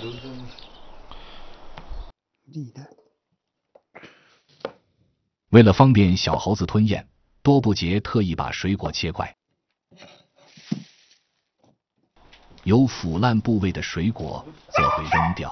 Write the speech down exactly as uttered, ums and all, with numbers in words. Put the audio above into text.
历代。 为了方便小猴子吞咽，多布杰特意把水果切块。有腐烂部位的水果则会扔掉。